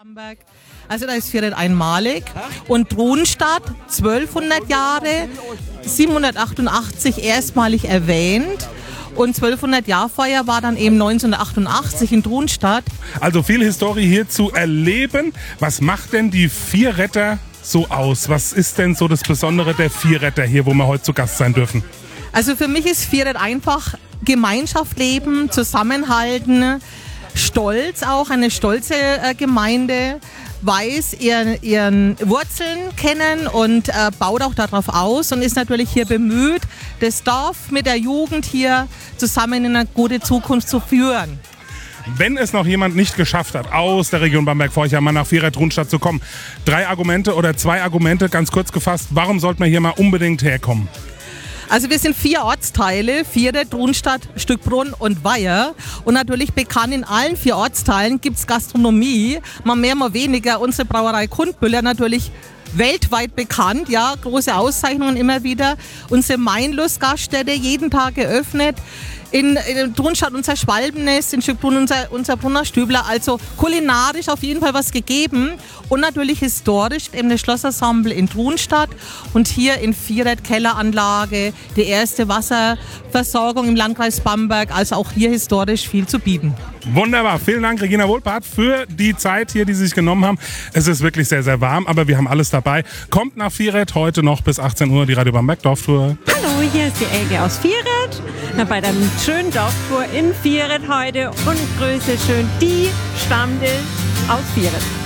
Bamberg. Also da ist Vieret einmalig und Thronstadt 1200 Jahre, 788 erstmalig erwähnt. Und 1200 Jahre vorher war dann eben 1988 in Thronstadt. Also viel Historie hier zu erleben. Was macht denn die Vieretter so aus? Was ist denn so das Besondere der Vieretter hier, wo wir heute zu Gast sein dürfen? Also für mich ist Vieret einfach Gemeinschaft leben, Zusammenhalten, Stolz auch, eine stolze Gemeinde, weiß ihren Wurzeln kennen und baut auch darauf aus und ist natürlich hier bemüht, das Dorf mit der Jugend hier zusammen in eine gute Zukunft zu führen. Wenn es noch jemand nicht geschafft hat, aus der Region Bamberg-Forchheim mal nach Vieret-Thronstadt zu kommen, 2 Argumente, ganz kurz gefasst, warum sollte man hier mal unbedingt herkommen? Also wir sind 4 Ortsteile, Vieret, Thronstadt, Stückbrunn und Weiher. Und natürlich bekannt in allen 4 Ortsteilen gibt es Gastronomie, mal mehr, mal weniger. Unsere Brauerei Kundbüller natürlich weltweit bekannt, ja, große Auszeichnungen immer wieder. Unsere Mainlust-Gaststätte, jeden Tag geöffnet. In Thronstadt unser Schwalbennest, in Stückbrunn unser Brunner Stübler. Also kulinarisch auf jeden Fall was gegeben. Und natürlich historisch eben das Schlossensemble in Thronstadt und hier in Vieret Kelleranlage, die erste Wasserversorgung im Landkreis Bamberg. Also auch hier historisch viel zu bieten. Wunderbar. Vielen Dank, Regina Wohlpart, für die Zeit hier, die Sie sich genommen haben. Es ist wirklich sehr, sehr warm, aber wir haben alles dabei. Kommt nach Vieret heute noch bis 18 Uhr die Radio Bamberg Dorftour. Hallo, hier ist die Elke aus Vieret. Bei der schönen Dorftour in Vieret heute und grüße schön die Stammtisch aus Vieret.